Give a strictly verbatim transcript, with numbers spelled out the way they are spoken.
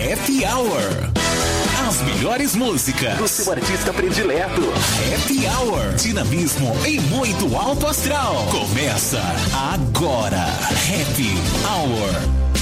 Happy Hour. As melhores músicas do seu artista predileto. Happy Hour. Dinamismo e muito alto astral. Começa agora. Happy Hour.